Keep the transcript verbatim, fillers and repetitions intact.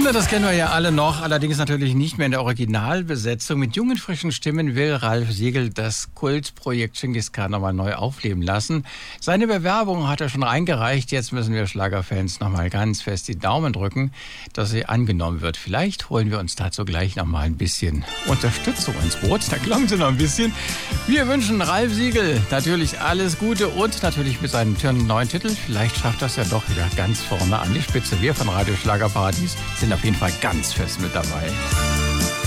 Kinder, das kennen wir ja alle noch, allerdings natürlich nicht mehr in der Originalbesetzung. Mit jungen, frischen Stimmen will Ralf Siegel das Kultprojekt Dschingis Khan nochmal neu aufleben lassen. Seine Bewerbung hat er schon eingereicht. Jetzt müssen wir Schlagerfans nochmal ganz fest die Daumen drücken, dass sie angenommen wird. Vielleicht holen wir uns dazu gleich nochmal ein bisschen Unterstützung ins Boot. Da glauben Sie noch ein bisschen. Wir wünschen Ralf Siegel natürlich alles Gute und natürlich mit seinem neuen Titel. Vielleicht schafft das ja doch wieder ganz vorne an die Spitze. Wir von Radio Schlagerparadies sind auf jeden Fall ganz fest mit dabei.